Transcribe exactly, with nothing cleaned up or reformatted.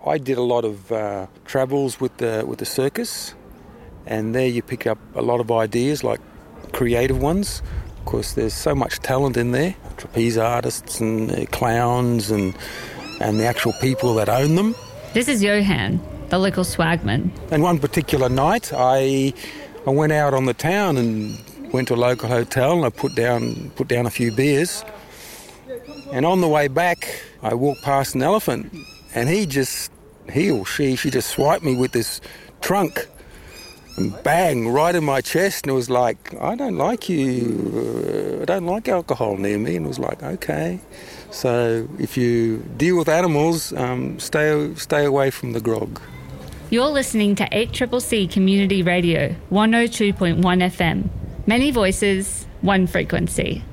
I did a lot of uh, travels with the with the circus, and there you pick up a lot of ideas, like creative ones. Of course, there's so much talent in there, trapeze artists and uh, clowns and and the actual people that own them. This is Johan, the local swagman. And one particular night, I I went out on the town and went to a local hotel, and I put down put down a few beers. And on the way back, I walked past an elephant, and he just, he or she, she just swiped me with this trunk, and bang, right in my chest, and it was like, I don't like you, uh, I don't like alcohol near me, and it was like, okay. So if you deal with animals, um, stay stay away from the grog. You're listening to eight C C C Community Radio, one oh two point one F M. Many voices, one frequency.